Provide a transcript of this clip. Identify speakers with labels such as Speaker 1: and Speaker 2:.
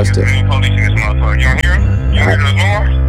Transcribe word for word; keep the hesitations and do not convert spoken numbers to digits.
Speaker 1: Watch this.
Speaker 2: Police in this motherfucker. You don't hear him? You don't hear the alarm?